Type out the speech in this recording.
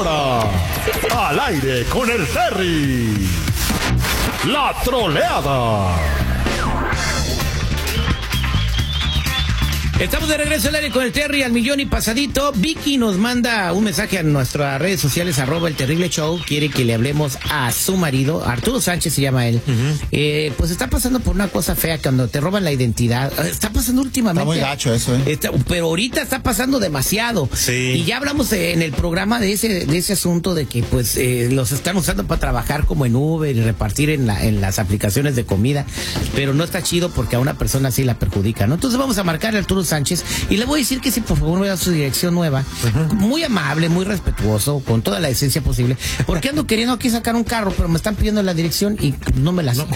ahora, al aire con el Terry. La troleada. Estamos de regreso al aire con el Terry al millón y pasadito. Vicky nos manda un mensaje a nuestras redes sociales, @elterrible_show. Quiere que le hablemos a su marido, Arturo Sánchez se llama él. Pues está pasando por una cosa fea cuando te roban la identidad. Está pasando últimamente. Está muy gacho eso, pero ahorita está pasando demasiado. Sí. Y ya hablamos en el programa de ese asunto de que pues los están usando para trabajar como en Uber y repartir en las aplicaciones de comida. Pero no está chido porque a una persona así la perjudica, ¿no? Entonces vamos a marcar a Arturo Sánchez y le voy a decir que si por favor me da su dirección nueva, muy amable, muy respetuoso, con toda la decencia posible, porque ando queriendo aquí sacar un carro, pero me están pidiendo la dirección y no me la